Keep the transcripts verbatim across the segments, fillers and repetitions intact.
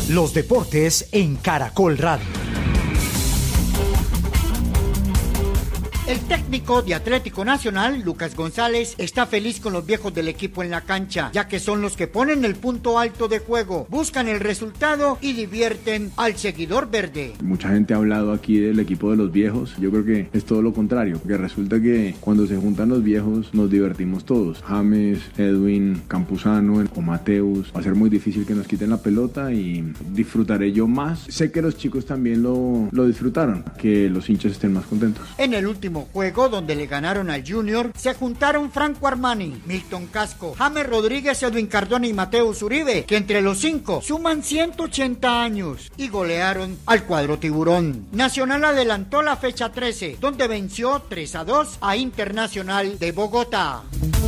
Los deportes en Caracol Radio. El técnico de Atlético Nacional, Lucas González, está feliz con los viejos del equipo en la cancha, ya que son los que ponen el punto alto de juego, buscan el resultado y divierten al seguidor verde. Mucha gente ha hablado aquí del equipo de los viejos. Yo creo que es todo lo contrario, que resulta que cuando se juntan los viejos nos divertimos todos. James, Edwin, Campuzano o Mateus. Va a ser muy difícil que nos quiten la pelota y disfrutaré yo más. Sé que los chicos también lo, lo disfrutaron, que los hinchas estén más contentos. En el último juego donde le ganaron al Junior, se juntaron Franco Armani, Milton Casco, James Rodríguez, Edwin Cardona y Mateus Uribe, que entre los cinco suman ciento ochenta años y golearon al cuadro tiburón. Nacional adelantó la fecha trece, donde venció tres a dos a Internacional de Bogotá.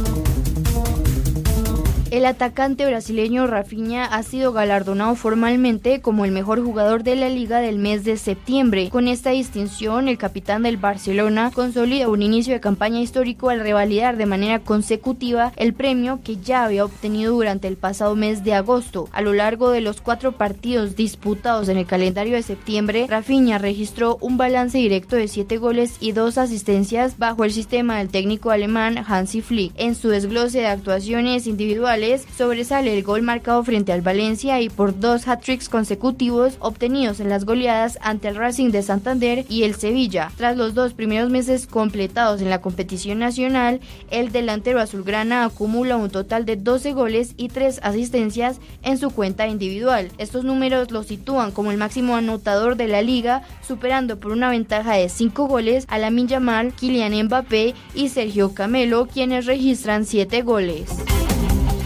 El atacante brasileño Rafinha ha sido galardonado formalmente como el mejor jugador de la liga del mes de septiembre. Con esta distinción, el capitán del Barcelona consolida un inicio de campaña histórico al revalidar de manera consecutiva el premio que ya había obtenido durante el pasado mes de agosto. A lo largo de los cuatro partidos disputados en el calendario de septiembre, Rafinha registró un balance directo de siete goles y dos asistencias bajo el sistema del técnico alemán Hansi Flick. En su desglose de actuaciones individuales, sobresale el gol marcado frente al Valencia y por dos hat-tricks consecutivos obtenidos en las goleadas ante el Racing de Santander y el Sevilla. Tras los dos primeros meses completados en la competición nacional, el delantero azulgrana acumula un total de doce goles y tres asistencias en su cuenta individual. Estos números lo sitúan como el máximo anotador de la liga, superando por una ventaja de cinco goles a Lamine Yamal, Kylian Mbappé y Sergio Camelo, quienes registran siete goles.